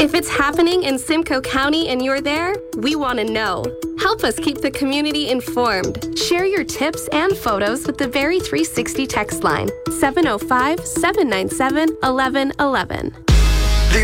If it's happening in Simcoe County and you're there, we want to know. Help us keep the community informed. Share your tips and photos with the Very 360 text line, 705-797-1111.